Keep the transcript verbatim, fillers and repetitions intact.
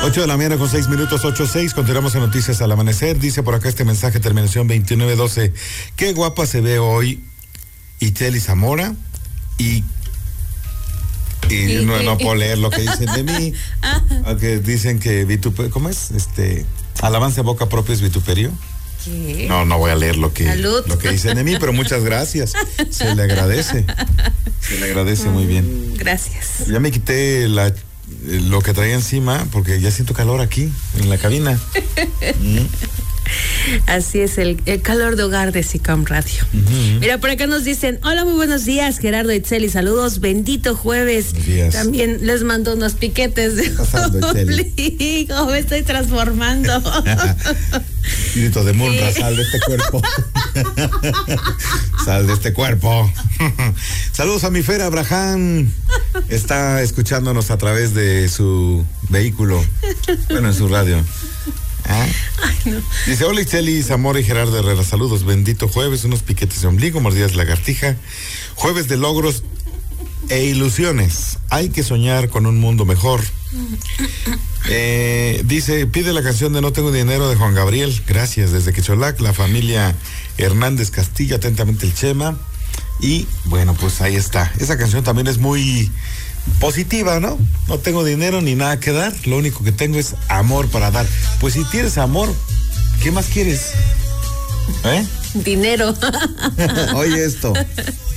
ocho de la mañana con seis minutos, ocho seis. Continuamos en Noticias al Amanecer. Dice por acá este mensaje, terminación veintinueve doce. Qué guapa se ve hoy Itzel Zamora y... Y no, no puedo leer lo que dicen de mí. Aunque dicen que vituperio, ¿cómo es? Este, alabanza a boca propia es vituperio. ¿Qué? No, no voy a leer lo que, lo que dicen de mí, pero muchas gracias. Se le agradece. Se le agradece muy bien. Gracias. Ya me quité la, lo que traía encima porque ya siento calor aquí, en la cabina. Mm. Así es, el, el calor de hogar de SICAM Radio. Uh-huh. Mira, por acá nos dicen, hola, muy buenos días, Gerardo Itzeli, saludos, bendito jueves. También les mando unos piquetes de ombligo, me estoy transformando. Espíritu de Munra, sí. Sal de este cuerpo. Sal de este cuerpo. Saludos a mi Fer Abraham. Está escuchándonos a través de su vehículo. Bueno, en su radio. ¿Ah? Ay, no. Dice, hola Itzeli, Zamora y Gerardo Herrera, saludos, bendito jueves, unos piquetes de ombligo, mordidas de lagartija, jueves de logros e ilusiones, hay que soñar con un mundo mejor. Eh, dice, pide la canción de No Tengo Dinero de Juan Gabriel, gracias, desde Quecholac, la familia Hernández Castillo, atentamente el Chema, y bueno, pues ahí está, esa canción también es muy... positiva, ¿no? No tengo dinero ni nada que dar, lo único que tengo es amor para dar. Pues si tienes amor, ¿qué más quieres? ¿Eh? Dinero. Oye esto,